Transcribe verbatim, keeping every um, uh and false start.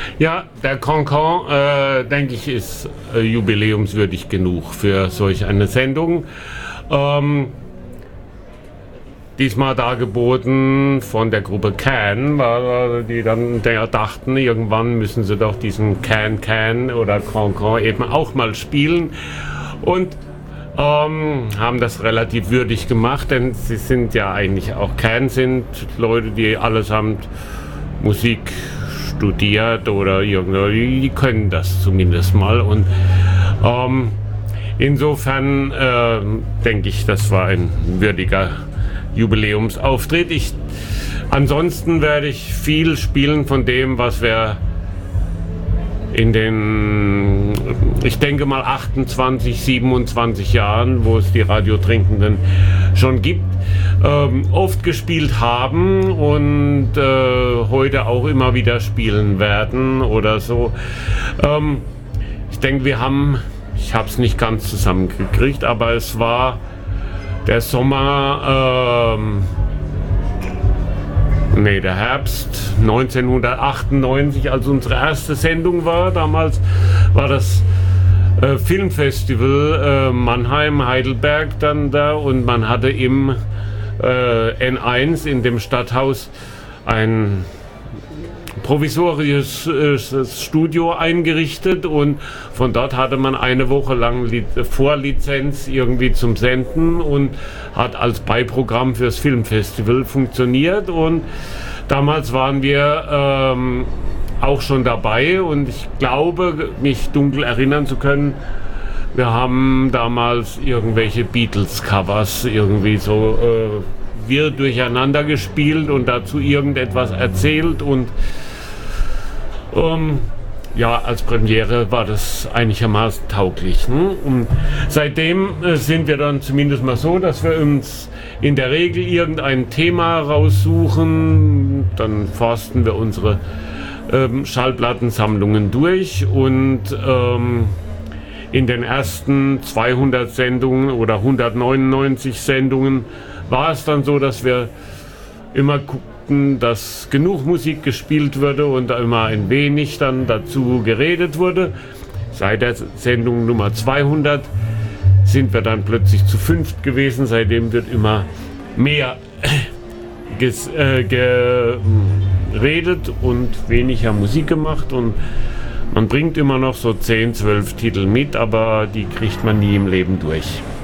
Ja, der Cancan, äh, denke ich, ist äh, jubiläumswürdig genug für solch eine Sendung. Ähm, diesmal dargeboten von der Gruppe Can, weil die dann dachten, irgendwann müssen sie doch diesen Can Can oder Cancan eben auch mal spielen. Und ähm, haben das relativ würdig gemacht, denn sie sind ja eigentlich auch Can, sind Leute, die allesamt Musik studiert oder irgendwie, die können das zumindest mal. Und ähm, insofern äh, denke ich, das war ein würdiger Jubiläumsauftritt. Ich, ansonsten werde ich viel spielen von dem, was wir in den, ich denke mal achtundzwanzig, siebenundzwanzig Jahren, wo es die Radiotrinkenden schon gibt, ähm, oft gespielt haben und äh, heute auch immer wieder spielen werden oder so. Ähm, ich denke, wir haben, ich habe es nicht ganz zusammengekriegt, aber es war der Sommer, ähm, nee, der Herbst neunzehnhundertachtundneunzig, als unsere erste Sendung war. Damals war das äh, Filmfestival äh, Mannheim, Heidelberg dann da und man hatte im äh, N eins in dem Stadthaus ein provisorisches äh, Studio eingerichtet und von dort hatte man eine Woche lang Li- Vorlizenz irgendwie zum Senden und hat als Beiprogramm fürs Filmfestival funktioniert und damals waren wir ähm, auch schon dabei und ich glaube, mich dunkel erinnern zu können, wir haben damals irgendwelche Beatles-Covers irgendwie so äh, wirr durcheinander gespielt und dazu irgendetwas erzählt und Ähm, ja, als Premiere war das einigermaßen tauglich. Ne? Und seitdem äh, sind wir dann zumindest mal so, dass wir uns in der Regel irgendein Thema raussuchen, dann forsten wir unsere ähm, Schallplattensammlungen durch und ähm, in den ersten zweihundert Sendungen oder hundertneunundneunzig Sendungen war es dann so, dass wir immer guckten, dass genug Musik gespielt wurde und immer ein wenig dann dazu geredet wurde. Seit der Sendung Nummer zweihundert sind wir dann plötzlich zu fünft gewesen. Seitdem wird immer mehr ges, äh, geredet und weniger Musik gemacht. Und man bringt immer noch so zehn, zwölf Titel mit, aber die kriegt man nie im Leben durch.